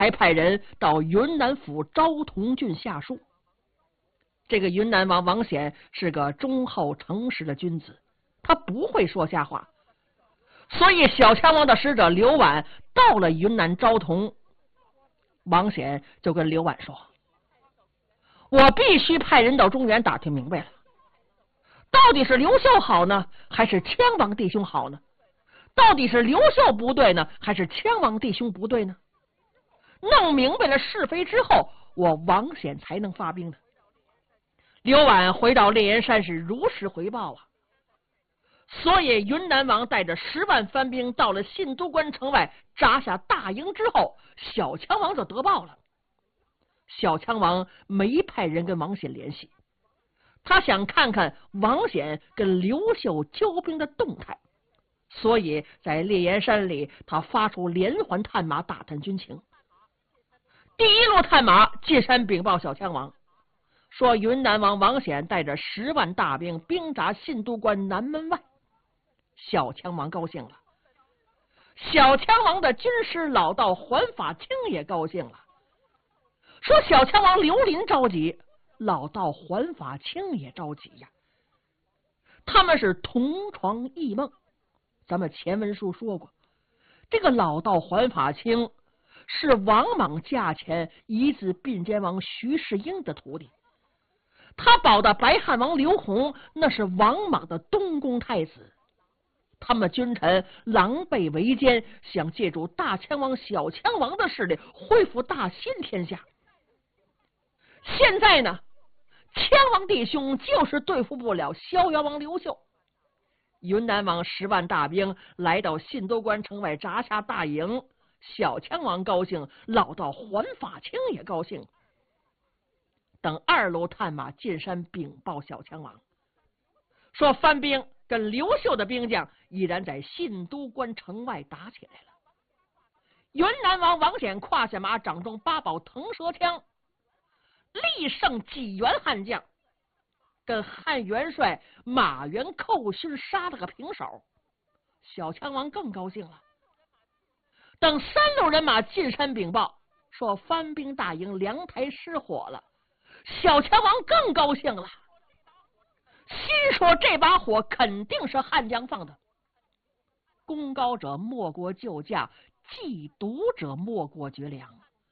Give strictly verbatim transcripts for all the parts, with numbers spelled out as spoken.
还派人到云南府昭通郡下书。这个云南王王显是个忠厚诚实的君子，他不会说瞎话，所以小强王的使者刘婉到了云南昭通，王显就跟刘婉说：我必须派人到中原打听明白了，到底是刘秀好呢，还是羌王弟兄好呢？到底是刘秀不对呢，还是羌王弟兄不对呢？弄明白了是非之后，我王显才能发兵的。刘婉回到烈焰山是如实回报啊，所以云南王带着十万番兵到了信都关城外扎下大营之后，小强王就得报了。小强王没派人跟王显联系，他想看看王显跟刘秀交兵的动态，所以在烈焰山里他发出连环探马打探军情。第一路探马进山禀报小强王，说云南王王显带着十万大兵兵扎信都关南门外。小强王高兴了，小强王的军师老道环法清也高兴了，说小强王刘林着急，老道环法清也着急呀，他们是同床异梦。咱们前文书说过，这个老道环法清是王莽驾前遗子并肩王徐世英的徒弟，他保的白汉王刘弘那是王莽的东宫太子，他们君臣狼狈为奸，想借助大羌王小羌王的势力恢复大新天下。现在呢，羌王弟兄就是对付不了逍遥王刘秀。云南王十万大兵来到信都关城外扎下大营，小羌王高兴，老道环法清也高兴。等二路探马进山禀报小羌王，说番兵跟刘秀的兵将已然在信都关城外打起来了。云南王王显胯下马，掌中八宝腾蛇枪，力胜几员悍将，跟汉元帅马元寇勋杀了个平手。小羌王更高兴了。等三路人马进山禀报，说番兵大营粮台失火了，小羌王更高兴了，心说这把火肯定是汉将放的。功高者莫过救驾，忌毒者莫过绝粮。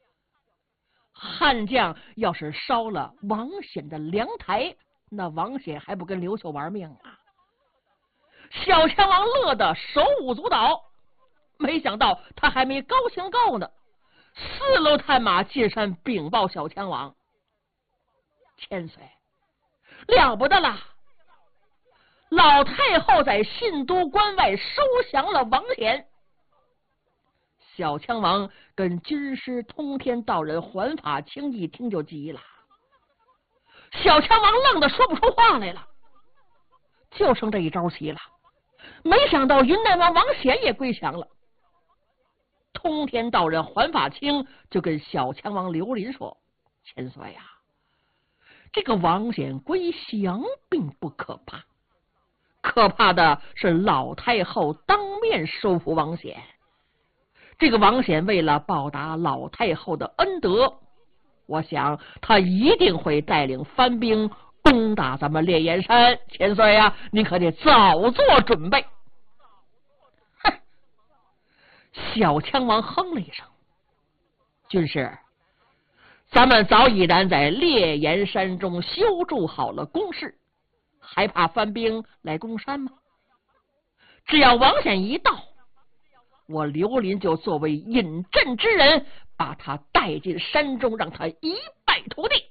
汉将要是烧了王显的粮台，那王显还不跟刘秀玩命啊？小羌王乐得手舞足蹈，没想到他还没高兴够呢。四路探马进山禀报小羌王，千岁，了不得了，老太后在信都关外收降了王显。小羌王跟军师通天道人环法清一听就急了，小羌王愣得说不出话来了，就剩这一招棋了。没想到云南王王显也归降了。通天道人环法清就跟小羌王刘林说，千岁呀、啊，这个王显归降并不可怕，可怕的是老太后当面收服王显。这个王显为了报答老太后的恩德，我想他一定会带领番兵攻打咱们烈焰山。千岁呀、啊，你可得早做准备。哼！小羌王哼了一声，军师，咱们早已然在烈焰山中修筑好了工事，还怕番兵来攻山吗？只要王显一到，我刘林就作为引阵之人，把他带进山中，让他一败涂地。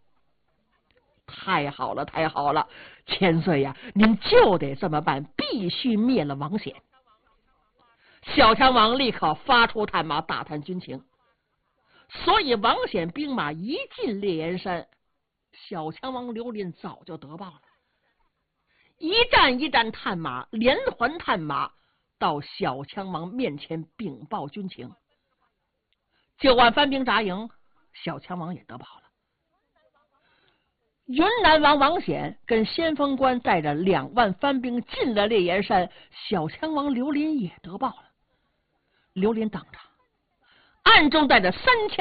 太好了，太好了，千岁呀，您就得这么办，必须灭了王显。小羌王立刻发出探马打探军情，所以王显兵马一进烈焰山，小羌王刘林早就得报了，一站一站探马，连环探马到小羌王面前禀报军情。九万番兵扎营，小羌王也得报了。云南王王显跟先锋官带着两万番兵进了烈焰山，小羌王刘林也得报了。刘林等着， 暗中带着三千